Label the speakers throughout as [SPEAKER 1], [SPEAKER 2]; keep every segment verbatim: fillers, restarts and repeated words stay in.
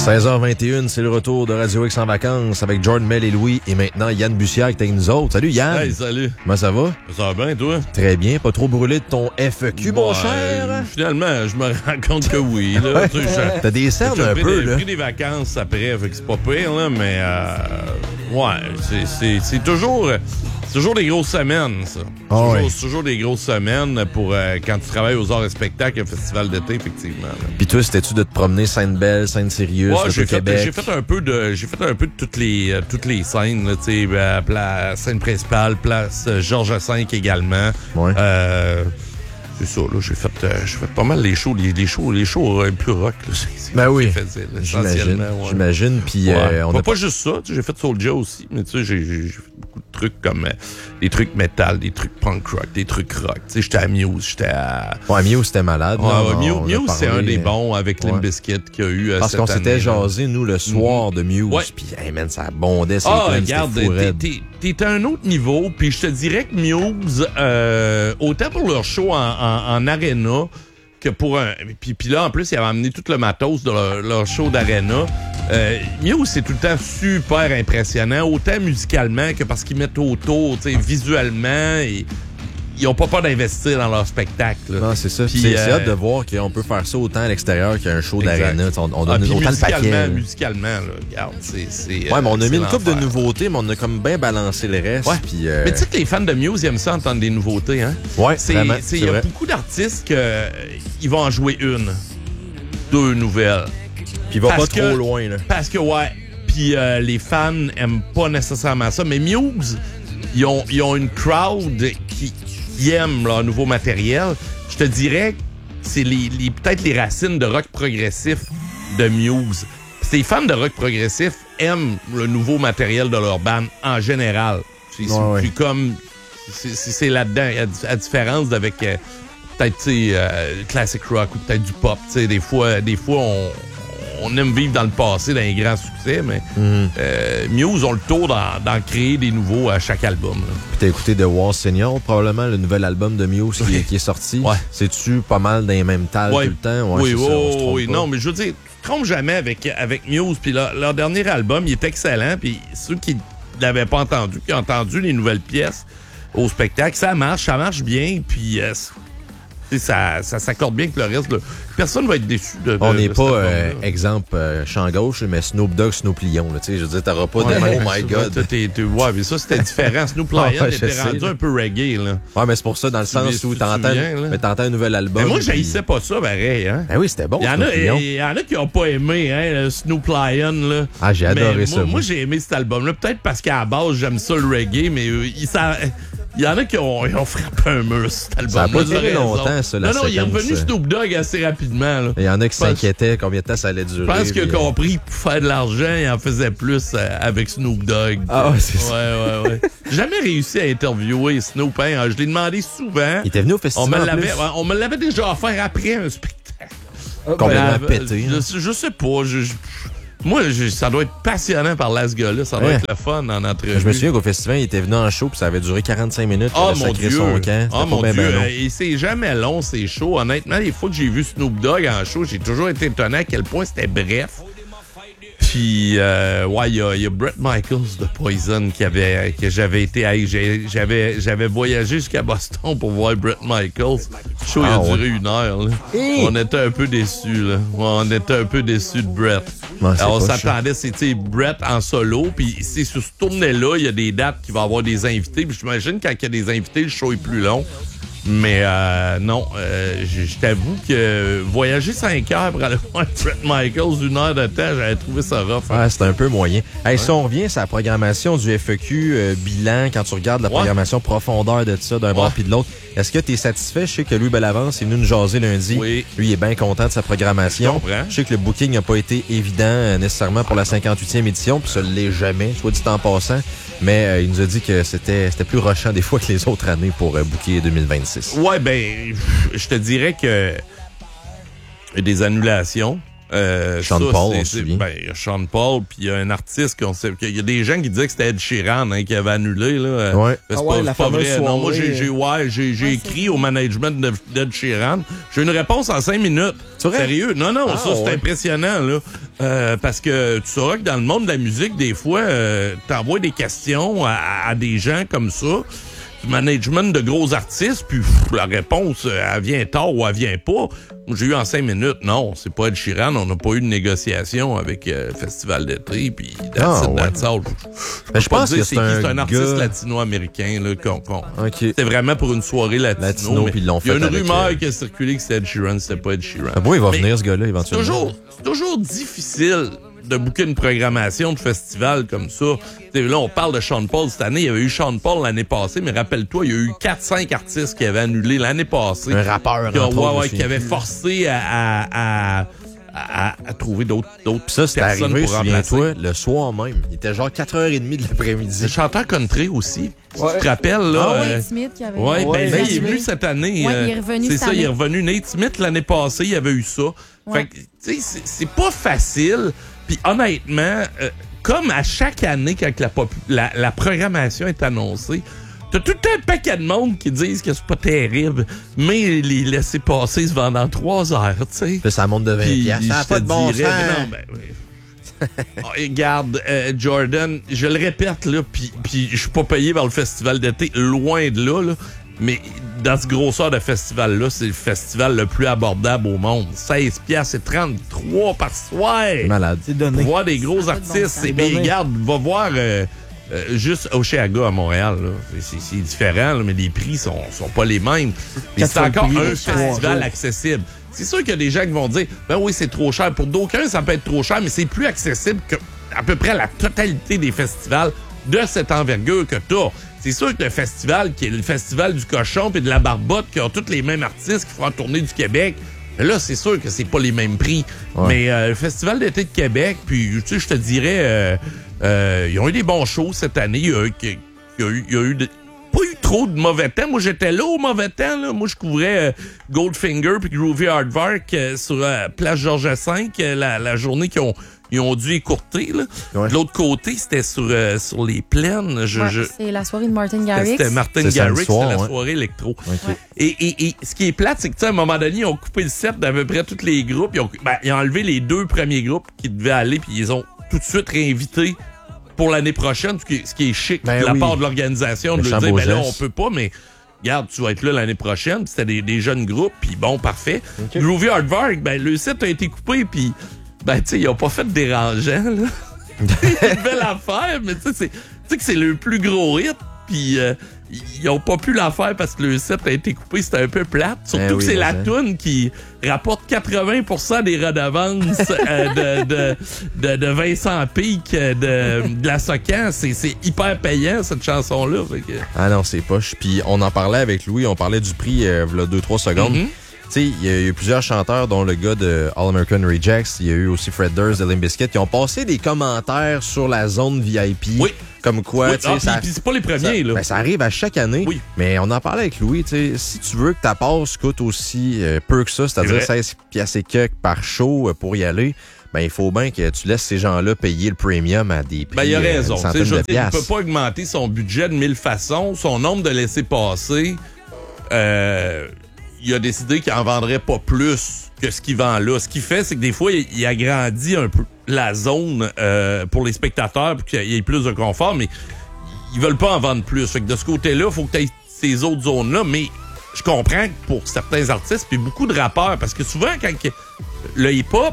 [SPEAKER 1] seize heures vingt et une, c'est le retour de Radio X en vacances avec Jordan, Mel et Louis et maintenant Yann Bussière qui est avec nous autres. Salut Yann!
[SPEAKER 2] Hey, salut!
[SPEAKER 1] Comment ça va?
[SPEAKER 2] Ça va bien, toi?
[SPEAKER 1] Très bien, pas trop brûlé de ton F E Q, mon
[SPEAKER 2] Ouais,
[SPEAKER 1] cher?
[SPEAKER 2] Finalement, je me rends compte que oui. Là. Tu sais,
[SPEAKER 1] T'as des cernes
[SPEAKER 2] j'ai
[SPEAKER 1] un
[SPEAKER 2] pris
[SPEAKER 1] peu,
[SPEAKER 2] des,
[SPEAKER 1] là.
[SPEAKER 2] J'ai pris des vacances après, fait que c'est pas pire, là, mais euh, ouais, c'est, c'est, c'est toujours... C'est toujours des grosses semaines, ça.
[SPEAKER 1] Oh,
[SPEAKER 2] toujours,
[SPEAKER 1] ouais.
[SPEAKER 2] C'est toujours des grosses semaines pour euh, quand tu travailles aux arts et spectacles, un festival d'été, effectivement. Là.
[SPEAKER 1] Puis toi, c'était-tu de te promener Sainte-Belle, Sainte-Sirius,
[SPEAKER 2] Ouais,
[SPEAKER 1] le
[SPEAKER 2] j'ai fait,
[SPEAKER 1] Québec?
[SPEAKER 2] j'ai fait un peu de, j'ai fait un peu de toutes les, euh, toutes les scènes, là, tu sais, euh, la scène principale, place euh, Georges V également.
[SPEAKER 1] Ouais.
[SPEAKER 2] Euh, c'est ça, là, j'ai fait, euh, j'ai fait pas mal les shows, les, les shows, les shows euh, plus rock, là. C'est, c'est
[SPEAKER 1] Ben oui,
[SPEAKER 2] ce que j'ai fait, là,
[SPEAKER 1] j'imagine,
[SPEAKER 2] essentiellement, ouais.
[SPEAKER 1] j'imagine, puis
[SPEAKER 2] Ouais.
[SPEAKER 1] euh, on
[SPEAKER 2] pas,
[SPEAKER 1] a
[SPEAKER 2] pas juste ça, tu sais, j'ai fait Soulja aussi, mais tu sais, j'ai, j'ai, j'ai fait beaucoup de trucs comme euh, des trucs métal, des trucs punk rock, des trucs rock. Tu sais, j'étais à Muse, j'étais à...
[SPEAKER 1] Ouais, Muse, c'était malade.
[SPEAKER 2] Ouais,
[SPEAKER 1] là,
[SPEAKER 2] ouais,
[SPEAKER 1] on-
[SPEAKER 2] Muse,
[SPEAKER 1] on a
[SPEAKER 2] Muse, c'est
[SPEAKER 1] parlé,
[SPEAKER 2] un des bons avec
[SPEAKER 1] ouais.
[SPEAKER 2] Limp Bizkit qu'il y a eu euh,
[SPEAKER 1] Parce
[SPEAKER 2] cette
[SPEAKER 1] qu'on s'était
[SPEAKER 2] année, là.
[SPEAKER 1] jasé, nous, le soir de Muse,
[SPEAKER 2] Ouais.
[SPEAKER 1] puis hey man, ça abondait, c'est
[SPEAKER 2] Ah,
[SPEAKER 1] plein,
[SPEAKER 2] regarde,
[SPEAKER 1] c'était fou
[SPEAKER 2] t'es,
[SPEAKER 1] raide.
[SPEAKER 2] t'es, t'es à un autre niveau, puis je te dirais que Muse, euh, autant pour leur show en, en, en arena, que pour un... Puis, puis là, en plus, ils avaient amené tout le matos de leur, leur show d'arena. Euh, Muse, c'est tout le temps super impressionnant, autant musicalement que parce qu'ils mettent autour, tu sais, visuellement, et ils ont pas peur d'investir dans leur spectacle. Là.
[SPEAKER 1] Non, c'est ça.
[SPEAKER 2] Puis,
[SPEAKER 1] c'est, c'est
[SPEAKER 2] euh,
[SPEAKER 1] hâte de voir qu'on peut faire ça autant à l'extérieur qu'un show
[SPEAKER 2] Exact.
[SPEAKER 1] d'arena. On, on
[SPEAKER 2] Ah,
[SPEAKER 1] donne
[SPEAKER 2] puis
[SPEAKER 1] autant le paquet.
[SPEAKER 2] musicalement,
[SPEAKER 1] là.
[SPEAKER 2] musicalement, là, regarde, c'est... c'est
[SPEAKER 1] Ouais, mais on a mis une couple de
[SPEAKER 2] l'enfer.
[SPEAKER 1] nouveautés, mais on a comme bien balancé le reste.
[SPEAKER 2] Ouais.
[SPEAKER 1] Puis, euh,
[SPEAKER 2] Mais tu sais que les fans de Muse, ils aiment ça entendre des nouveautés, hein?
[SPEAKER 1] ouais,
[SPEAKER 2] C'est,
[SPEAKER 1] vraiment,
[SPEAKER 2] c'est,
[SPEAKER 1] c'est
[SPEAKER 2] il y a
[SPEAKER 1] vrai.
[SPEAKER 2] beaucoup d'artistes que euh, ils vont en jouer une, deux nouvelles.
[SPEAKER 1] Puis il va
[SPEAKER 2] Parce
[SPEAKER 1] pas
[SPEAKER 2] que-
[SPEAKER 1] trop loin, là.
[SPEAKER 2] Parce que, ouais, puis euh, les fans aiment pas nécessairement ça. Mais Muse, ils ont, ils ont une crowd qui, qui aime leur nouveau matériel. Je te dirais que c'est les, les, peut-être les racines de rock progressif de Muse. Ces fans de rock progressif aiment le nouveau matériel de leur band en général. C'est, c'est-
[SPEAKER 1] Ouais, ouais.
[SPEAKER 2] c'est comme... C'est, c'est, c'est là-dedans. À, à différence d'avec euh, peut-être, tu sais, euh, classic rock ou peut-être du pop. Tu sais, des fois, des fois on, on aime vivre dans le passé, dans les grands succès, mais
[SPEAKER 1] Mhm.
[SPEAKER 2] euh, Muse ont le tour d'en, d'en créer des nouveaux à chaque album. Là.
[SPEAKER 1] Puis t'as écouté The Wall Senior, probablement, le nouvel album de Muse qui,
[SPEAKER 2] Oui.
[SPEAKER 1] qui est sorti.
[SPEAKER 2] Ouais.
[SPEAKER 1] C'est-tu pas mal dans les mêmes tales
[SPEAKER 2] Ouais.
[SPEAKER 1] tout le temps? Ouais,
[SPEAKER 2] oui,
[SPEAKER 1] c'est
[SPEAKER 2] oui,
[SPEAKER 1] ça, on se trompe
[SPEAKER 2] oui.
[SPEAKER 1] pas.
[SPEAKER 2] Non, mais je veux dire, tu te trompes jamais avec, avec Muse. Puis leur, leur dernier album, il est excellent. Puis ceux qui l'avaient pas entendu, qui ont entendu les nouvelles pièces au spectacle, ça marche, ça marche bien. Puis euh, c'est- ça, ça s'accorde bien avec le reste. Là. Personne va être déçu de, de
[SPEAKER 1] On n'est
[SPEAKER 2] de
[SPEAKER 1] pas,
[SPEAKER 2] cet
[SPEAKER 1] euh,
[SPEAKER 2] album-là.
[SPEAKER 1] exemple, euh, champ gauche, mais Snoop Dogg, Snoop Lion. Là, tu sais, je veux dire, t'auras pas
[SPEAKER 2] Ouais,
[SPEAKER 1] de
[SPEAKER 2] mais
[SPEAKER 1] « Oh my
[SPEAKER 2] ça,
[SPEAKER 1] God
[SPEAKER 2] toi, t'es- t'es- ouais, mais ça, c'était différent. Snoop Lion
[SPEAKER 1] Ouais, je
[SPEAKER 2] était
[SPEAKER 1] sais,
[SPEAKER 2] rendu
[SPEAKER 1] là.
[SPEAKER 2] un peu reggae, là. ».
[SPEAKER 1] Ouais, mais c'est pour ça, dans le
[SPEAKER 2] Tu
[SPEAKER 1] sens
[SPEAKER 2] te
[SPEAKER 1] où t'entends,
[SPEAKER 2] souviens, là?
[SPEAKER 1] mais t'entends un nouvel album.
[SPEAKER 2] Mais moi,
[SPEAKER 1] puis-
[SPEAKER 2] j'haïssais pas ça, pareil, hein.
[SPEAKER 1] Ben oui, c'était bon,
[SPEAKER 2] Il y, en
[SPEAKER 1] Snoop
[SPEAKER 2] a,
[SPEAKER 1] Lion.
[SPEAKER 2] il y en a qui ont pas aimé, hein, le Snoop Lion, là.
[SPEAKER 1] Ah, j'ai
[SPEAKER 2] Mais
[SPEAKER 1] adoré
[SPEAKER 2] moi,
[SPEAKER 1] ça. moi.
[SPEAKER 2] Moi, j'ai aimé cet album-là. Peut-être parce qu'à la base, j'aime ça le reggae, mais euh, il, ça, il y en a qui ont, ils ont frappé un mur, cet album-là.
[SPEAKER 1] Ça a pas duré
[SPEAKER 2] T'as raison.
[SPEAKER 1] longtemps, ça, la
[SPEAKER 2] Non, non, il est
[SPEAKER 1] séquence,
[SPEAKER 2] revenu
[SPEAKER 1] euh.
[SPEAKER 2] Snoop Dogg assez rapidement, là.
[SPEAKER 1] Il y en a qui
[SPEAKER 2] Je pense-
[SPEAKER 1] s'inquiétaient combien de temps ça allait durer.
[SPEAKER 2] Je pense qu'il a
[SPEAKER 1] puis, euh,
[SPEAKER 2] compris que pour faire de l'argent, il en faisait plus euh, avec Snoop Dogg.
[SPEAKER 1] Ah ouais, c'est
[SPEAKER 2] ouais,
[SPEAKER 1] ça.
[SPEAKER 2] Ouais, ouais, ouais. J'ai jamais réussi à interviewer Snoop, hein. Je l'ai demandé souvent.
[SPEAKER 1] Il était venu au
[SPEAKER 2] On
[SPEAKER 1] festival.
[SPEAKER 2] me
[SPEAKER 1] en
[SPEAKER 2] l'avait,
[SPEAKER 1] plus.
[SPEAKER 2] ouais, on me l'avait déjà offert après un spectacle.
[SPEAKER 1] Complètement
[SPEAKER 2] Ben,
[SPEAKER 1] pété. hein.
[SPEAKER 2] Je, je sais pas. Je, je- moi, je- ça doit être passionnant par là, ce gars-là. Ça doit
[SPEAKER 1] Ouais.
[SPEAKER 2] être le fun en entrevue.
[SPEAKER 1] Je me souviens qu'au festival, il était venu en show, puis ça avait duré quarante-cinq minutes.
[SPEAKER 2] Oh
[SPEAKER 1] il avait
[SPEAKER 2] mon
[SPEAKER 1] sacré
[SPEAKER 2] Dieu!
[SPEAKER 1] son camp. C'était
[SPEAKER 2] Oh
[SPEAKER 1] pas
[SPEAKER 2] mon
[SPEAKER 1] ben,
[SPEAKER 2] Dieu!
[SPEAKER 1] ben long.
[SPEAKER 2] Euh, Et c'est jamais long, ces shows. Honnêtement, les fois que j'ai vu Snoop Dogg en show, j'ai toujours été étonné à quel point c'était bref. Puis, euh, ouais, il y a, il y a Bret Michaels de Poison qui avait, que j'avais été à, j'ai- j'avais, j'avais voyagé jusqu'à Boston pour voir Bret Michaels. Le show, il
[SPEAKER 1] Ah,
[SPEAKER 2] a
[SPEAKER 1] ouais.
[SPEAKER 2] duré une heure, là.
[SPEAKER 1] Hey!
[SPEAKER 2] On était un peu déçus, là. Ouais, on était un peu déçus de Bret.
[SPEAKER 1] Ouais, c'est
[SPEAKER 2] Alors, on
[SPEAKER 1] pas
[SPEAKER 2] s'attendait, c'était Bret en solo, puis c'est sur ce tournée-là, il y a des dates qui vont avoir des invités, puis j'imagine quand il y a des invités, le show est plus long. Mais euh, non, euh, je je t'avoue que voyager cinq heures pour aller voir Bret Michaels, une heure de temps, j'avais trouvé ça rough. hein.
[SPEAKER 1] Ouais, c'est un peu moyen. Hey, Si on revient sur la programmation du F E Q, euh, bilan, quand tu regardes la
[SPEAKER 2] Ouais.
[SPEAKER 1] programmation profondeur de ça, d'un
[SPEAKER 2] Ouais.
[SPEAKER 1] bord puis de l'autre, est-ce que tu es satisfait? Je sais que Louis Bellavance est venu nous jaser lundi.
[SPEAKER 2] Oui.
[SPEAKER 1] Lui, il est bien content de sa programmation.
[SPEAKER 2] Je comprends.
[SPEAKER 1] Je sais que le booking n'a pas été évident euh, nécessairement pour la cinquante-huitième édition, puis ça ne l'est jamais, soit dit en passant. Mais euh, il nous a dit que c'était c'était plus rushant des fois que les autres années pour euh, booker deux mille vingt-six.
[SPEAKER 2] Ouais, ben, je te dirais que il y a des annulations. Euh,
[SPEAKER 1] Sean
[SPEAKER 2] ça,
[SPEAKER 1] Paul,
[SPEAKER 2] c'est,
[SPEAKER 1] on se souvient.
[SPEAKER 2] Ben, il y a Sean Paul, puis il y a un artiste qu'on sait. Il y a des gens qui disaient que c'était Ed Sheeran hein, qui avait annulé. Là.
[SPEAKER 1] Ouais.
[SPEAKER 2] C'est
[SPEAKER 3] Ah
[SPEAKER 2] pas,
[SPEAKER 3] ouais, la
[SPEAKER 2] c'est pas
[SPEAKER 3] fameuse
[SPEAKER 2] vrai. Non, moi,
[SPEAKER 3] soirée.
[SPEAKER 2] j'ai, j'ai, ouais, j'ai, j'ai
[SPEAKER 4] Ouais,
[SPEAKER 2] écrit
[SPEAKER 4] c'est-
[SPEAKER 2] au management de- d'Ed Sheeran. J'ai une réponse en cinq minutes.
[SPEAKER 1] C'est vrai?
[SPEAKER 2] Sérieux? Non, non,
[SPEAKER 1] Ah,
[SPEAKER 2] ça, c'est
[SPEAKER 1] ouais.
[SPEAKER 2] impressionnant. Là. Euh, parce que tu sauras que dans le monde de la musique, des fois, euh, t'envoies des questions à, à des gens comme ça. Du management de gros artistes, puis pff, la réponse, euh, elle vient tard ou elle vient pas. Moi, j'ai eu en cinq minutes, non, c'est pas Ed Sheeran, on n'a pas eu de négociation avec euh, le Festival d'été, puis that's
[SPEAKER 1] Ah,
[SPEAKER 2] it,
[SPEAKER 1] ouais.
[SPEAKER 2] that's all.
[SPEAKER 1] Ben, je
[SPEAKER 2] peux pas
[SPEAKER 1] pense
[SPEAKER 2] dire
[SPEAKER 1] que
[SPEAKER 2] c'est
[SPEAKER 1] c'est
[SPEAKER 2] qui,
[SPEAKER 1] un
[SPEAKER 2] c'est un artiste
[SPEAKER 1] gars-
[SPEAKER 2] latino-américain, là, qu'on, qu'on-
[SPEAKER 1] OK.
[SPEAKER 2] C'était vraiment pour une soirée latino.
[SPEAKER 1] Latino,
[SPEAKER 2] mais
[SPEAKER 1] puis ils l'ont
[SPEAKER 2] il y a
[SPEAKER 1] fait
[SPEAKER 2] une
[SPEAKER 1] avec,
[SPEAKER 2] rumeur
[SPEAKER 1] euh,
[SPEAKER 2] qui a circulé que c'était Ed Sheeran, c'était pas Ed Sheeran.
[SPEAKER 1] Ah bon, il va
[SPEAKER 2] Mais
[SPEAKER 1] venir, ce gars-là,
[SPEAKER 2] C'est
[SPEAKER 1] éventuellement.
[SPEAKER 2] toujours, c'est toujours difficile de booker une programmation de festival comme ça. T'sais, là, on parle de Sean Paul cette année. Il y avait eu Sean Paul l'année passée, mais rappelle-toi, il y a eu quatre cinq artistes qui avaient annulé l'année passée.
[SPEAKER 1] Un rappeur,
[SPEAKER 2] Qui, ont-
[SPEAKER 1] entre autres,
[SPEAKER 2] ouais, ouais,
[SPEAKER 1] aussi.
[SPEAKER 2] qui avaient forcé à, à, à, à, à trouver d'autres, d'autres
[SPEAKER 1] Puis ça, c'est
[SPEAKER 2] personnes
[SPEAKER 1] arrivé,
[SPEAKER 2] pour remplacer.
[SPEAKER 1] souviens-toi, le soir même. Il était genre quatre heures trente de
[SPEAKER 2] Le
[SPEAKER 1] l'après-midi.
[SPEAKER 2] chanteur country aussi.
[SPEAKER 3] Ouais.
[SPEAKER 2] Tu te rappelles, là?
[SPEAKER 4] Ah,
[SPEAKER 2] euh,
[SPEAKER 4] Nate Smith qui avait...
[SPEAKER 2] Ouais,
[SPEAKER 3] Ouais,
[SPEAKER 2] ben,
[SPEAKER 3] Nate
[SPEAKER 2] lui, il est
[SPEAKER 4] Smith.
[SPEAKER 2] venu cette année.
[SPEAKER 4] Ouais,
[SPEAKER 2] euh,
[SPEAKER 4] il est revenu
[SPEAKER 2] C'est
[SPEAKER 4] cette
[SPEAKER 2] ça, il est
[SPEAKER 4] année.
[SPEAKER 2] revenu. Nate Smith, l'année passée, il y avait eu ça.
[SPEAKER 4] Ouais.
[SPEAKER 2] Fait que, tu sais, c'est, c'est pas facile. Puis honnêtement, euh, comme à chaque année, quand la, pop- la, la programmation est annoncée, t'as tout un paquet de monde qui disent que c'est pas terrible, mais les laisser passer se vendent en trois heures, tu sais.
[SPEAKER 1] Puis ça monte de vingt
[SPEAKER 2] Puis,
[SPEAKER 1] piastres. Ça n'a
[SPEAKER 2] je
[SPEAKER 1] pas
[SPEAKER 2] te
[SPEAKER 1] de bon
[SPEAKER 2] dirais,
[SPEAKER 1] sens.
[SPEAKER 2] mais non, ben, oui. Oh, regarde, euh, Jordan, je le répète, là, puis puis je suis pas payé par le festival d'été, loin de là, là, mais dans ce grosseur de festival-là, c'est le festival le plus abordable au monde. seize piastres, c'est trente-trois par soir.
[SPEAKER 1] Malade.
[SPEAKER 3] C'est donné.
[SPEAKER 2] Pour voir des gros
[SPEAKER 4] Ça a pas de bon
[SPEAKER 2] artistes,
[SPEAKER 4] sens.
[SPEAKER 2] c'est
[SPEAKER 3] Donné.
[SPEAKER 2] bien, regarde, va voir euh, euh, juste Oshéaga à Montréal, là. C'est, c'est- c'est différent, là, mais les prix sont, sont pas les mêmes. Mais c'est
[SPEAKER 3] Quatre
[SPEAKER 2] encore
[SPEAKER 3] fois le
[SPEAKER 2] un
[SPEAKER 3] prix, trois
[SPEAKER 2] festival
[SPEAKER 3] jours.
[SPEAKER 2] accessible. C'est sûr qu'il y a des gens qui vont dire, ben oui, c'est trop cher. Pour d'aucuns, ça peut être trop cher, mais c'est plus accessible que à peu près la totalité des festivals de cette envergure que t'as. C'est sûr que le festival, qui est le festival du cochon puis de la barbotte, qui ont tous les mêmes artistes qui font la tournée du Québec, mais là, c'est sûr que c'est pas les mêmes prix.
[SPEAKER 1] Ouais.
[SPEAKER 2] Mais euh, le Festival d'été de Québec, puis tu sais, je te dirais, euh, euh, ils ont eu des bons shows cette année. Il y a eu, il y a eu, il y a eu de- pas eu trop de mauvais temps. Moi, j'étais là au mauvais temps. Là. Moi, je couvrais euh, Goldfinger puis Groovy Aardvark euh, sur euh, Place Georges V, euh, la, la journée qu'ils ont, ils ont dû écourter. Là.
[SPEAKER 1] Ouais.
[SPEAKER 2] De l'autre côté, c'était sur, euh, sur les plaines. Je,
[SPEAKER 4] Ouais,
[SPEAKER 2] je-
[SPEAKER 4] c'est la soirée de Martin Garrix.
[SPEAKER 2] c'était Martin
[SPEAKER 1] C'est samedi
[SPEAKER 2] Garrix,
[SPEAKER 1] soir,
[SPEAKER 2] c'était la
[SPEAKER 1] ouais.
[SPEAKER 2] soirée électro.
[SPEAKER 1] OK.
[SPEAKER 2] Et, et, et ce qui est plate, c'est que, tu sais, à un moment donné, ils ont coupé le set d'à peu près tous les groupes. Ils ont, ben, ils ont enlevé les deux premiers groupes qui devaient aller, puis ils ont tout de suite réinvité pour l'année prochaine, ce qui est, ce qui est chic
[SPEAKER 1] Ben
[SPEAKER 2] de la
[SPEAKER 1] oui.
[SPEAKER 2] part de l'organisation, de
[SPEAKER 1] Le
[SPEAKER 2] leur dire, ben là,
[SPEAKER 1] Chambozès.
[SPEAKER 2] on peut pas, mais regarde, tu vas être là l'année prochaine. Puis c'était des, des jeunes groupes, puis bon, parfait.
[SPEAKER 1] OK.
[SPEAKER 2] Groovy Aardvark, ben, le set a été coupé, puis ben, tu sais, ils ont pas fait de dérangeant, là. Une belle affaire, mais tu sais, c'est- tu sais que c'est le plus gros hit, puis euh, ils ont pas pu la faire parce que le set a été coupé, c'était un peu plate. Surtout
[SPEAKER 1] Eh oui,
[SPEAKER 2] que c'est
[SPEAKER 1] mais
[SPEAKER 2] la
[SPEAKER 1] ça.
[SPEAKER 2] toune qui rapporte quatre-vingts pour cent des redevances euh, de, de, de, de Vincent Pic, euh, de, de la Socan. C'est, c'est hyper payant, cette chanson-là. Fait que-
[SPEAKER 1] Ah non, c'est poche. Puis on en parlait avec Louis, on parlait du prix euh, il y a deux trois secondes.
[SPEAKER 2] Mhm.
[SPEAKER 1] Tu sais, il y a eu plusieurs chanteurs, dont le gars de All American Rejects. Il y a eu aussi Fred Durst de Limp Bizkit qui ont passé des commentaires sur la zone V I P.
[SPEAKER 2] Oui.
[SPEAKER 1] Comme quoi,
[SPEAKER 2] Oui,
[SPEAKER 1] tu sais,
[SPEAKER 2] ah, puis-
[SPEAKER 1] ça,
[SPEAKER 2] puis c'est pas les
[SPEAKER 1] ça,
[SPEAKER 2] premiers, là.
[SPEAKER 1] ben, ça arrive à chaque année.
[SPEAKER 2] Oui.
[SPEAKER 1] Mais on en parlait avec Louis, tu sais, si tu veux que ta passe coûte aussi euh, peu que ça, c'est-à-dire
[SPEAKER 2] C'est vrai.
[SPEAKER 1] seize piastres et quelques par show euh, pour y aller, ben il faut bien que tu laisses ces gens-là payer le premium à des prix
[SPEAKER 2] Ben, il a
[SPEAKER 1] euh,
[SPEAKER 2] raison.
[SPEAKER 1] une
[SPEAKER 2] Tu sais,
[SPEAKER 1] centaine
[SPEAKER 2] je
[SPEAKER 1] de
[SPEAKER 2] veux dire, il
[SPEAKER 1] piastres.
[SPEAKER 2] peut pas augmenter son budget de mille façons. Son nombre de laissés-passer, euh, il a décidé qu'il en vendrait pas plus que ce qu'il vend là. Ce qu'il fait, c'est que des fois, il, il agrandit un peu la zone euh, pour les spectateurs pour qu'il y ait plus de confort, mais ils veulent pas en vendre plus. Fait que de ce côté-là, il faut que tu aies ces autres zones-là, mais je comprends que pour certains artistes, puis beaucoup de rappeurs, parce que souvent, quand que le hip-hop,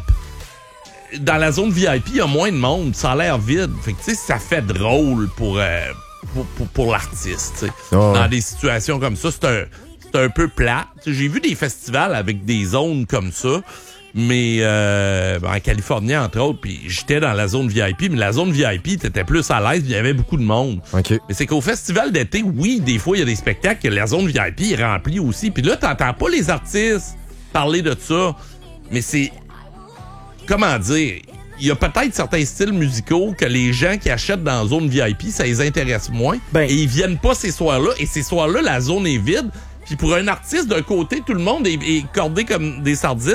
[SPEAKER 2] dans la zone V I P, il y a moins de monde, ça a l'air vide. Fait que, tu sais, ça fait drôle pour, euh, pour, pour, pour l'artiste, tu sais.
[SPEAKER 1] Oh, ouais.
[SPEAKER 2] Dans des situations comme ça, c'est un, c'est un peu plat. Tu sais, j'ai vu des festivals avec des zones comme ça, mais euh, en Californie, entre autres, puis j'étais dans la zone V I P, mais la zone V I P, t'étais plus à l'aise, il y avait beaucoup de monde.
[SPEAKER 1] OK.
[SPEAKER 2] Mais c'est qu'au festival d'été, oui, des fois, il y a des spectacles que la zone V I P est remplie aussi. Puis là, t'entends pas les artistes parler de ça. Mais c'est... Comment dire? Il y a peut-être certains styles musicaux que les gens qui achètent dans la zone V I P, ça les intéresse moins.
[SPEAKER 3] Ben-
[SPEAKER 2] et ils viennent pas ces soirs-là. Et ces soirs-là, la zone est vide. Puis pour un artiste, d'un côté, tout le monde est, est cordé comme des sardines.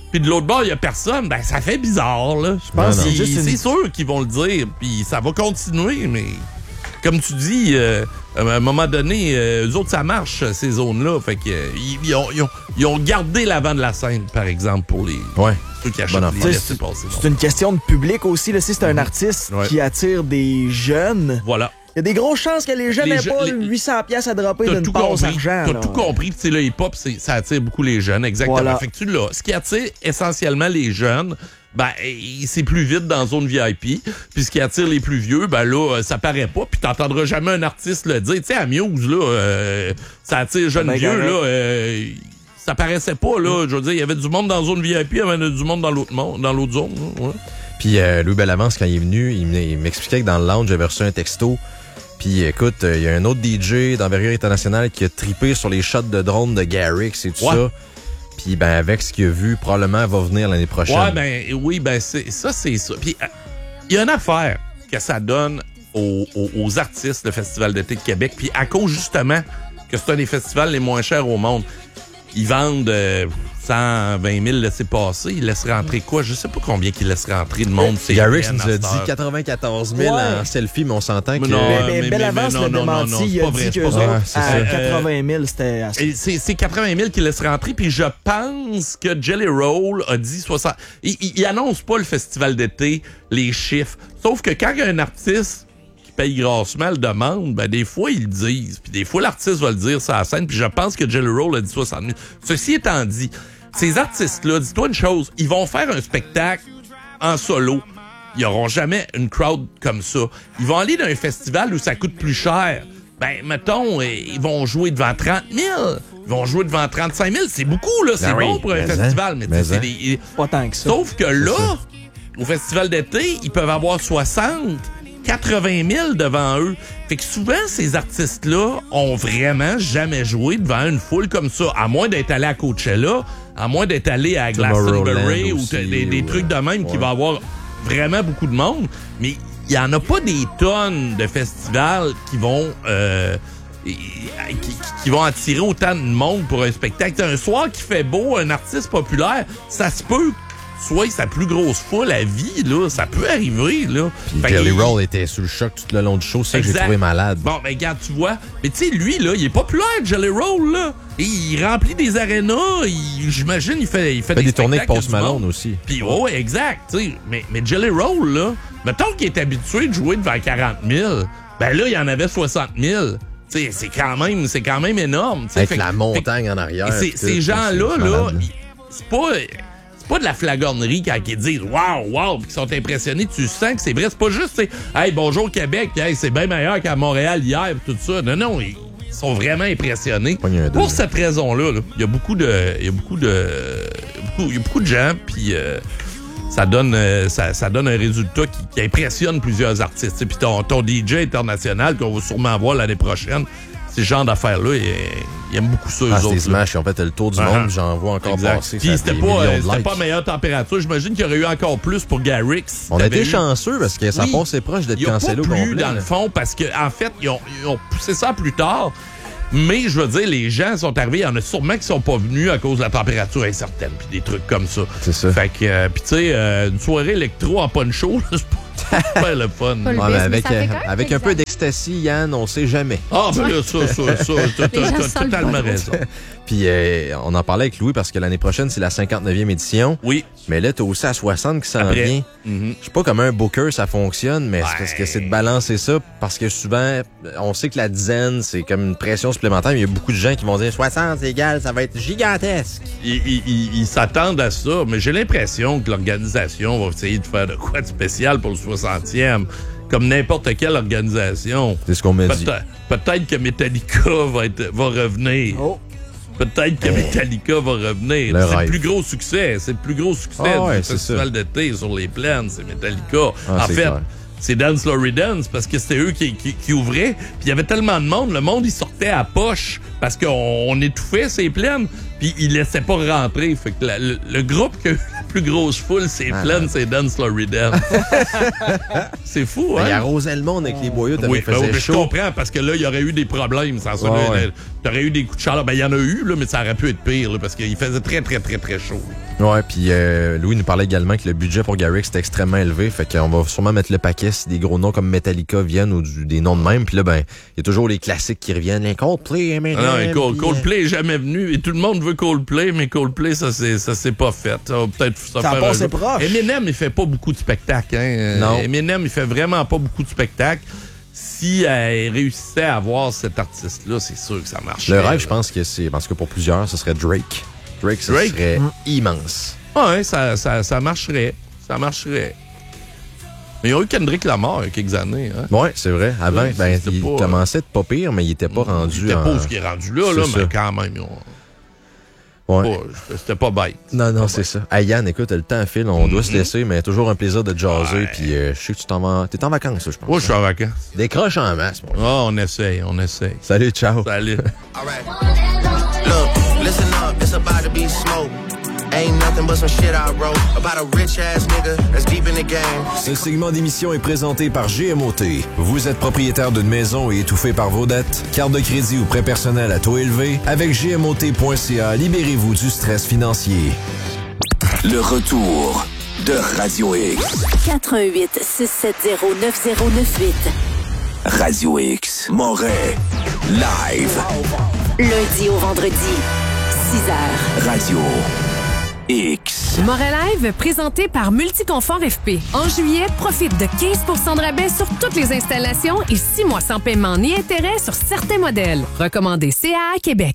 [SPEAKER 2] puis de l'autre bord, il y a personne, ben ça fait bizarre, là. Je pense
[SPEAKER 1] Non, non.
[SPEAKER 2] que c'est
[SPEAKER 3] Juste une-
[SPEAKER 2] c'est sûr qu'ils vont le dire, puis ça va continuer, mais comme tu dis, euh, à un moment donné, euh, eux autres, ça marche, ces zones-là. Fait que euh, ils, ils ont, ils, ont, ils ont gardé l'avant de la scène, par exemple, pour les
[SPEAKER 1] Ouais.
[SPEAKER 2] ceux qui achètent
[SPEAKER 1] Bon
[SPEAKER 2] les
[SPEAKER 1] enfant.
[SPEAKER 3] C'est-
[SPEAKER 2] laissés passer.
[SPEAKER 3] C'est une question de public aussi. Là. Si c'est un artiste
[SPEAKER 2] Ouais.
[SPEAKER 3] qui attire des jeunes,
[SPEAKER 2] Voilà.
[SPEAKER 3] il y a des grosses chances que les jeunes
[SPEAKER 2] Les
[SPEAKER 3] n'aient
[SPEAKER 2] je-
[SPEAKER 3] pas
[SPEAKER 2] les-
[SPEAKER 3] huit cents piastres à dropper
[SPEAKER 2] T'as
[SPEAKER 3] d'une
[SPEAKER 2] tout
[SPEAKER 3] passe
[SPEAKER 2] compris.
[SPEAKER 3] argent.
[SPEAKER 2] T'as
[SPEAKER 3] là.
[SPEAKER 2] tout compris. Puis, tu sais, le hip-hop, c'est- ça attire beaucoup les jeunes, exactement.
[SPEAKER 3] Voilà.
[SPEAKER 2] Fait que tu l'as. Ce qui attire essentiellement les jeunes, ben, eh, c'est plus vite dans la zone V I P. Puis ce qui attire les plus vieux, ben là, ça paraît pas. Puis t'entendras jamais un artiste le dire. Tu sais, à Muse, là, euh, ça attire jeunes
[SPEAKER 3] Ben,
[SPEAKER 2] vieux,
[SPEAKER 3] correct.
[SPEAKER 2] là. euh, ça paraissait pas, là. Je veux dire, il y avait du monde dans la zone V I P, il y avait du monde dans l'autre monde, dans l'autre zone. là, ouais.
[SPEAKER 1] Puis euh, Louis Bellavance, quand il est venu, il m- il m'expliquait que dans le lounge, j'avais reçu un texto. Puis écoute, euh, il y a un autre D J d'envergure internationale qui a trippé sur les shots de drone de Garrix et tout
[SPEAKER 2] Ouais.
[SPEAKER 1] ça. Puis ben avec ce qu'il a vu, probablement va venir l'année prochaine.
[SPEAKER 2] Ouais, ben oui, ben c'est ça, c'est ça. Puis il y a une affaire que ça donne aux, aux, aux artistes, le Festival d'été de Québec. Puis à cause justement que c'est un des festivals les moins chers au monde, ils vendent euh, cent vingt mille laissés-passer. Ils laissent rentrer quoi? Je sais pas combien qu'ils laissent rentrer de monde. C'est
[SPEAKER 1] Garrix
[SPEAKER 2] bien,
[SPEAKER 1] nous
[SPEAKER 2] à
[SPEAKER 1] a
[SPEAKER 2] cette
[SPEAKER 1] dit
[SPEAKER 2] heure.
[SPEAKER 1] quatre-vingt-quatorze mille
[SPEAKER 3] Ouais.
[SPEAKER 1] en selfie, mais on s'entend que...
[SPEAKER 2] Mais non,
[SPEAKER 3] Mais,
[SPEAKER 2] Euh,
[SPEAKER 3] mais
[SPEAKER 2] mais-
[SPEAKER 3] Belle
[SPEAKER 2] mais-
[SPEAKER 3] Avance
[SPEAKER 2] mais
[SPEAKER 3] l'a
[SPEAKER 2] non, non, non,
[SPEAKER 3] démenti.
[SPEAKER 2] c'est
[SPEAKER 3] Il a
[SPEAKER 2] pas vrai,
[SPEAKER 3] dit
[SPEAKER 2] c'est
[SPEAKER 3] qu'eux
[SPEAKER 2] pas
[SPEAKER 1] vrai.
[SPEAKER 3] autres,
[SPEAKER 1] Ouais, c'est
[SPEAKER 3] à
[SPEAKER 1] ça.
[SPEAKER 3] quatre-vingt mille, c'était assez.
[SPEAKER 2] Et C'est c'est quatre-vingt mille qui laissent rentrer, puis je pense que Jelly Roll a dit soixante. Il, il, il annonce pas le festival d'été, les chiffres. Sauf que quand il y a un artiste qui paye grassement le demande, ben des fois ils le disent, puis des fois l'artiste va le dire sur la scène, puis je pense que Jelly Roll a dit soixante mille. Ceci étant dit, ces artistes-là, dis-toi une chose, ils vont faire un spectacle en solo. Ils n'auront jamais une crowd comme ça. Ils vont aller dans un festival où ça coûte plus cher. Ben, mettons, eh, ils vont jouer devant trente mille. Ils vont jouer devant trente-cinq mille. C'est beaucoup, là. C'est
[SPEAKER 1] Ben oui,
[SPEAKER 2] bon pour un
[SPEAKER 1] mais
[SPEAKER 2] festival.
[SPEAKER 1] hein,
[SPEAKER 2] Mais,
[SPEAKER 1] mais
[SPEAKER 2] tu sais, c'est
[SPEAKER 1] hein.
[SPEAKER 2] des...
[SPEAKER 3] Pas tant que ça.
[SPEAKER 2] Sauf que là, au festival d'été, ils peuvent avoir soixante, quatre-vingt mille devant eux. Fait que souvent, ces artistes-là ont vraiment jamais joué devant une foule comme ça. À moins d'être allé à Coachella, à moins d'être allé à Glastonbury
[SPEAKER 1] Tomorrowland
[SPEAKER 2] ou
[SPEAKER 1] aussi,
[SPEAKER 2] t- des, des
[SPEAKER 1] ou,
[SPEAKER 2] trucs de même qui
[SPEAKER 1] ouais.
[SPEAKER 2] va avoir vraiment beaucoup de monde. Mais il y en a pas des tonnes de festivals qui vont... euh, qui, qui- qui vont attirer autant de monde pour un spectacle. Un soir qui fait beau, un artiste populaire, ça se peut soit sa plus grosse foule à vie, là. Ça peut arriver, là.
[SPEAKER 1] Puis
[SPEAKER 2] Fait
[SPEAKER 1] Jelly
[SPEAKER 2] qu'il-
[SPEAKER 1] Roll était sous le choc tout le long du show, c'est ça que j'ai
[SPEAKER 2] Exact.
[SPEAKER 1] trouvé malade.
[SPEAKER 2] Bon, ben regarde, tu vois. Mais tu sais, lui, là, il est populaire, Jelly Roll, là. Et il remplit des arénas. il- J'imagine, il fait, il fait,
[SPEAKER 1] Il fait des tournées avec
[SPEAKER 2] spectacles
[SPEAKER 1] Post
[SPEAKER 2] du
[SPEAKER 1] Malone
[SPEAKER 2] monde.
[SPEAKER 1] aussi.
[SPEAKER 2] Puis, ouais, ouais, exact. tu sais. Mais, mais Jelly Roll, là, mettons qu'il est habitué de jouer devant quarante mille. Ben là, il y en avait soixante mille. Tu sais, c'est quand même, c'est quand même énorme. tu sais.
[SPEAKER 1] Avec
[SPEAKER 2] Fait que-
[SPEAKER 1] la
[SPEAKER 2] fait que-
[SPEAKER 1] montagne en arrière.
[SPEAKER 2] et ces,
[SPEAKER 1] tout,
[SPEAKER 2] ces
[SPEAKER 1] là,
[SPEAKER 2] gens-là,
[SPEAKER 1] c'est
[SPEAKER 2] là,
[SPEAKER 1] malade,
[SPEAKER 2] ils- c'est pas, c'est pas de la flagornerie quand ils disent waouh, waouh, puis qu'ils sont impressionnés. Tu sens que c'est vrai. C'est pas juste, tu sais, hey, bonjour Québec, hey, c'est bien meilleur qu'à Montréal hier, pis tout ça. Non, non, ils sont vraiment impressionnés.
[SPEAKER 1] Pogne un
[SPEAKER 2] Pour
[SPEAKER 1] deux.
[SPEAKER 2] cette raison-là, là, il y a beaucoup de, il y a beaucoup de, beaucoup- il y a beaucoup de gens, puis euh, ça donne, euh, ça, ça donne un résultat qui, qui impressionne plusieurs artistes. Puis ton, ton D J international qu'on va sûrement voir l'année prochaine. Ce genre d'affaires-là, ils, ils aiment beaucoup ça, eux
[SPEAKER 1] Ah, c'est
[SPEAKER 2] autres.
[SPEAKER 1] des
[SPEAKER 2] là.
[SPEAKER 1] smash, ils ont fait le tour du
[SPEAKER 2] Uh-huh.
[SPEAKER 1] monde, j'en vois encore
[SPEAKER 2] Exact.
[SPEAKER 1] passer.
[SPEAKER 2] Puis
[SPEAKER 1] ça a
[SPEAKER 2] c'était
[SPEAKER 1] des
[SPEAKER 2] pas,
[SPEAKER 1] millions
[SPEAKER 2] euh,
[SPEAKER 1] de
[SPEAKER 2] c'était
[SPEAKER 1] likes.
[SPEAKER 2] pas meilleure température. J'imagine qu'il y aurait eu encore plus pour Garrix.
[SPEAKER 1] On a
[SPEAKER 2] T'avais
[SPEAKER 1] été
[SPEAKER 2] eu-
[SPEAKER 1] chanceux parce que ça
[SPEAKER 2] Oui.
[SPEAKER 1] passait proche d'être
[SPEAKER 2] Ils ont pas
[SPEAKER 1] cancellé au
[SPEAKER 2] plu
[SPEAKER 1] complet.
[SPEAKER 2] dans le
[SPEAKER 1] là.
[SPEAKER 2] fond parce que en fait, ils ont, ils ont poussé ça plus tard. Mais je veux dire, les gens sont arrivés, il y en a sûrement qui sont pas venus à cause de la température incertaine puis des trucs comme ça.
[SPEAKER 1] C'est ça.
[SPEAKER 2] Fait que, euh, puis tu sais, euh, une soirée électro en poncho, là, c'est pas c'est pas le fun.
[SPEAKER 4] Pas le
[SPEAKER 1] Ouais,
[SPEAKER 4] best,
[SPEAKER 1] mais
[SPEAKER 4] mais
[SPEAKER 1] avec
[SPEAKER 4] ça fait
[SPEAKER 1] euh,
[SPEAKER 4] quand même
[SPEAKER 1] avec un
[SPEAKER 4] exact.
[SPEAKER 1] peu d'ecstasy, Yann, on sait jamais.
[SPEAKER 2] Ah, ben là, ça, ça, ça, t'as
[SPEAKER 4] Les gens
[SPEAKER 2] t'as-
[SPEAKER 4] se
[SPEAKER 2] t'as
[SPEAKER 4] sentent
[SPEAKER 2] totalement
[SPEAKER 4] pas.
[SPEAKER 2] raison.
[SPEAKER 1] Puis euh, on en parlait avec Louis parce que l'année prochaine, c'est la cinquante-neuvième édition.
[SPEAKER 2] Oui.
[SPEAKER 1] Mais là, t'as aussi à soixante qui s'en
[SPEAKER 2] Après.
[SPEAKER 1] vient.
[SPEAKER 2] Mhm.
[SPEAKER 1] Je sais pas comment un booker ça fonctionne, mais
[SPEAKER 2] Ouais.
[SPEAKER 1] c'est parce que c'est de balancer ça. Parce que souvent, on sait que la dizaine, c'est comme une pression supplémentaire. Mais il y a beaucoup de gens qui vont dire soixante, c'est égal, ça va être gigantesque.
[SPEAKER 2] Ils, ils- ils- ils s'attendent à ça, mais j'ai l'impression que l'organisation va essayer de faire de quoi de spécial pour le soixantième, comme n'importe quelle organisation.
[SPEAKER 1] C'est ce qu'on m'a dit.
[SPEAKER 2] Peut-être peut-être que Metallica va, être, va revenir.
[SPEAKER 3] Oh.
[SPEAKER 2] Peut-être que Metallica va revenir.
[SPEAKER 1] Le
[SPEAKER 2] C'est
[SPEAKER 1] rêve.
[SPEAKER 2] le plus gros succès. C'est le plus gros succès
[SPEAKER 1] Ah ouais,
[SPEAKER 2] du
[SPEAKER 1] c'est
[SPEAKER 2] festival d'été sur les plaines. C'est Metallica.
[SPEAKER 1] Ah,
[SPEAKER 2] en
[SPEAKER 1] c'est
[SPEAKER 2] fait,
[SPEAKER 1] clair.
[SPEAKER 2] c'est Dance Lory Dance parce que c'était eux qui, qui, qui ouvraient. Puis il y avait tellement de monde. Le monde, il sortait à poche parce qu'on on étouffait ces plaines. Puis ils laissaient pas rentrer. Fait que la- le, le groupe qui a eu la plus grosse foule, c'est
[SPEAKER 1] Ah,
[SPEAKER 2] plaines,
[SPEAKER 1] non.
[SPEAKER 2] c'est Dance Lory Dance. C'est fou,
[SPEAKER 1] Ben,
[SPEAKER 2] hein?
[SPEAKER 1] Il arrosait le monde avec les boyaux,
[SPEAKER 2] Oui,
[SPEAKER 1] il
[SPEAKER 2] ben oui,
[SPEAKER 1] faisait
[SPEAKER 2] mais je
[SPEAKER 1] chaud.
[SPEAKER 2] comprends parce que là, il y aurait eu des problèmes sans ça.
[SPEAKER 1] Ouais,
[SPEAKER 2] Là,
[SPEAKER 1] ouais.
[SPEAKER 2] le- T'aurais eu des coups de chaleur. Ben, il y en a eu, là, mais ça aurait pu être pire, là, parce qu'il faisait très, très, très, très chaud.
[SPEAKER 1] Ouais, puis euh, Louis nous parlait également que le budget pour Garrix était extrêmement élevé. Fait qu'on va sûrement mettre le paquet si des gros noms comme Metallica viennent ou du, des noms de même. Puis là, ben, il y a toujours les classiques qui reviennent. Les Coldplay, Eminem.
[SPEAKER 2] Ah non, Cold,
[SPEAKER 1] puis,
[SPEAKER 2] Coldplay est jamais venu. Et tout le monde veut Coldplay, mais Coldplay, ça s'est, ça s'est pas fait. Ça va peut-être ça
[SPEAKER 3] Ça a
[SPEAKER 2] faire
[SPEAKER 3] passé
[SPEAKER 2] un...
[SPEAKER 3] proche.
[SPEAKER 2] Eminem, il fait pas beaucoup de spectacles. Hein?
[SPEAKER 1] Non.
[SPEAKER 2] Eminem, il fait vraiment pas beaucoup de spectacles. Si elle réussissait à avoir cet artiste-là, c'est sûr que ça marcherait.
[SPEAKER 1] Le rêve,
[SPEAKER 2] là.
[SPEAKER 1] je pense que c'est... Parce que pour plusieurs, ce serait Drake. Drake, ça
[SPEAKER 2] Drake?
[SPEAKER 1] serait
[SPEAKER 3] Mm.
[SPEAKER 1] immense.
[SPEAKER 2] Ouais, ça, ça, ça marcherait. Ça marcherait. Mais il y a eu Kendrick Lamar il y a quelques années. Hein?
[SPEAKER 1] Ouais, c'est vrai. Avant,
[SPEAKER 2] Ouais,
[SPEAKER 1] ben,
[SPEAKER 2] c'était
[SPEAKER 1] il
[SPEAKER 2] pas-
[SPEAKER 1] commençait à être pas pire, mais il était pas rendu
[SPEAKER 2] Il était
[SPEAKER 1] en...
[SPEAKER 2] pas où il est rendu là, là
[SPEAKER 1] C'est
[SPEAKER 2] mais
[SPEAKER 1] ça.
[SPEAKER 2] quand même, ils ont-
[SPEAKER 1] Ouais.
[SPEAKER 2] pas- c'était pas bête.
[SPEAKER 1] Non, non, c'est ça. Hey, Yann, écoute, le temps file, on doit se laisser, mais toujours un plaisir de jaser.
[SPEAKER 2] Ouais.
[SPEAKER 1] Puis euh, je sais que tu t'en vas... T'es en vacances, ça, je pense.
[SPEAKER 2] Moi, je suis en vacances.
[SPEAKER 1] Décroche en masse, mon gars.
[SPEAKER 2] Ah, on essaye, on essaye.
[SPEAKER 1] Salut, ciao.
[SPEAKER 2] Salut.
[SPEAKER 5] All right. Look, listen up, it's about to be smoke. Ain't nothing but some shit I wrote about a rich ass nigga that's deep in the game.
[SPEAKER 6] Ce segment d'émission est présenté par G M O T. Vous êtes propriétaire d'une maison et étouffé par vos dettes? Carte de crédit ou prêt personnel à taux élevé? Avec G M O T point C A, libérez-vous du stress financier. Le retour de Radio X.
[SPEAKER 7] quatre un huit six sept zéro neuf zéro neuf huit.
[SPEAKER 6] Radio X. Moret. Live.
[SPEAKER 7] Lundi au vendredi, six heures.
[SPEAKER 6] Radio X.
[SPEAKER 8] Moret Live, présenté par Multiconfort F P. En juillet, profite de quinze pour cent de rabais sur toutes les installations et six mois sans paiement ni intérêt sur certains modèles. Recommandé C A A Québec.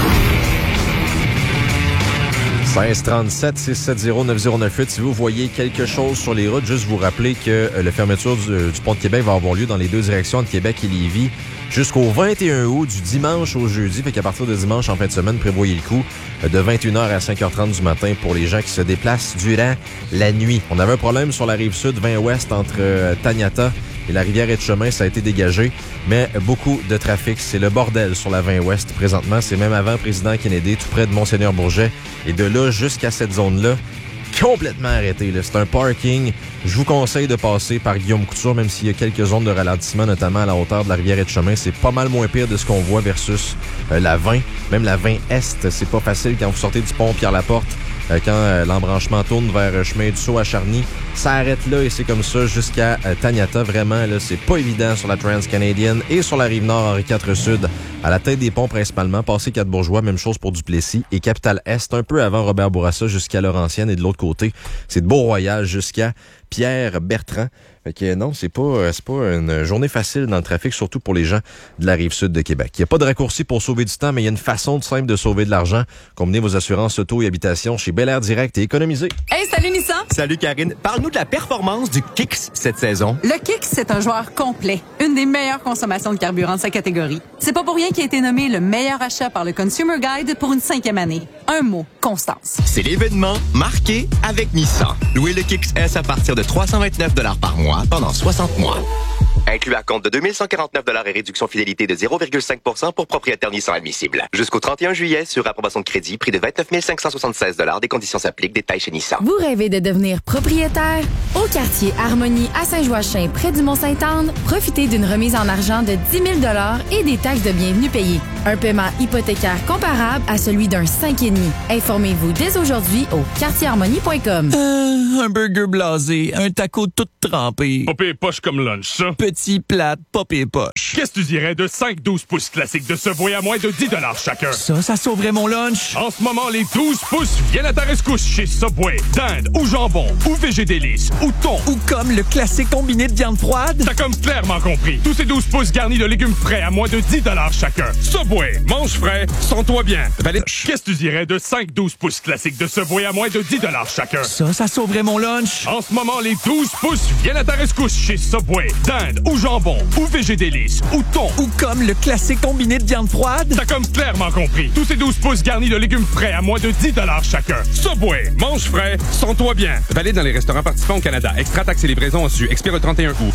[SPEAKER 1] seize trente-sept six sept zéro neuf zéro neuf huit. Si vous voyez quelque chose sur les routes, juste vous rappeler que euh, la fermeture du, du pont de Québec va avoir lieu dans les deux directions de Québec et Lévis jusqu'au vingt et un août, du dimanche au jeudi. Fait qu'à partir de dimanche en fin de semaine, prévoyez le coup euh, de vingt et une heures à cinq heures trente du matin pour les gens qui se déplacent durant la nuit. On avait un problème sur la rive sud, vingt ouest, entre euh, Taniata et la rivière Etchemin, ça a été dégagé, mais beaucoup de trafic. C'est le bordel sur la vingt ouest présentement. C'est même avant Président Kennedy, tout près de Monseigneur-Bourget. Et de là jusqu'à cette zone-là, complètement arrêté. Là. C'est un parking. Je vous conseille de passer par Guillaume Couture, même s'il y a quelques zones de ralentissement, notamment à la hauteur de la rivière Etchemin. C'est pas mal moins pire de ce qu'on voit versus euh, la vingt. Même la vingt Est, c'est pas facile quand vous sortez du pont Pierre-Laporte. Euh, quand euh, l'embranchement tourne vers euh, chemin du Saut à Charny, ça arrête là et c'est comme ça jusqu'à euh, Taniata. Vraiment, là, c'est pas évident sur la Trans-Canadienne et sur la Rive-Nord Henri quatre Sud. À la tête des ponts principalement, passé Quatre-Bourgeois, même chose pour Duplessis et Capitale-Est, un peu avant Robert Bourassa jusqu'à Laurentienne et de l'autre côté, c'est de Beau-Royal jusqu'à Pierre-Bertrand. Fait que non, c'est pas, c'est pas une journée facile dans le trafic, surtout pour les gens de la Rive-Sud de Québec. Il n'y a pas de raccourci pour sauver du temps, mais il y a une façon simple de sauver de l'argent. Combinez vos assurances auto et habitation chez Bel Air Direct et économisez.
[SPEAKER 9] Hey, salut Nissan!
[SPEAKER 10] Salut Karine, parle-nous de la performance du Kicks cette saison.
[SPEAKER 9] Le Kicks, c'est un joueur complet, une des meilleures consommations de carburant de sa catégorie. C'est pas pour rien qu'il a été nommé le meilleur achat par le Consumer Guide pour une cinquième année. Un mot, constance.
[SPEAKER 10] C'est l'événement marqué avec Nissan. Louez le Kicks S à partir de trois cent vingt-neuf dollars par mois pendant soixante mois. Inclus à compte de deux mille cent quarante-neuf dollars et réduction fidélité de zéro virgule cinq pour cent pour propriétaire Nissan admissible. Jusqu'au trente et un juillet, sur approbation de crédit, prix de vingt-neuf mille cinq cent soixante-seize dollars. Des conditions s'appliquent. Détails chez Nissan.
[SPEAKER 4] Vous rêvez de devenir propriétaire? Au quartier Harmonie à Saint-Joachim, près du Mont-Sainte-Anne, profitez d'une remise en argent de dix mille dollars et des taxes de bienvenue payées. Un paiement hypothécaire comparable à celui d'un cinq virgule cinq. Informez-vous dès aujourd'hui au quartier harmonie point com.
[SPEAKER 11] Euh, un burger blasé, un taco tout trempé.
[SPEAKER 12] Popé poche comme lunch, ça.
[SPEAKER 11] Petit, plate, popé poche.
[SPEAKER 12] Qu'est-ce que tu dirais de cinq douze pouces classiques de Subway à moins de dix dollars chacun?
[SPEAKER 11] Ça, ça sauverait mon lunch.
[SPEAKER 12] En ce moment, les douze pouces viennent à ta rescousse chez Subway. Dinde ou jambon ou végédélice ou thon.
[SPEAKER 11] Ou comme le classique combiné de viande froide.
[SPEAKER 12] T'as comme clairement compris. Tous ces douze pouces garnis de légumes frais à moins de dix dollars chacun. Subway, mange frais, sens-toi bien. Valide. Qu'est-ce que tu dirais de cinq douze pouces classiques de Subway à moins de dix dollars chacun?
[SPEAKER 11] Ça, ça sauverait mon lunch.
[SPEAKER 12] En ce moment, les douze pouces viennent à ta rescousse chez Subway. Dinde ou jambon ou végédélice ou thon.
[SPEAKER 11] Ou comme le classique combiné de viande froide.
[SPEAKER 12] T'as comme clairement compris. Tous ces douze pouces garnis de légumes frais à moins de dix dollars chacun. Subway, mange frais, sens-toi bien.
[SPEAKER 13] Valide dans les restaurants participants au Canada. Extra taxes et livraison au su. Expire le trente et un août.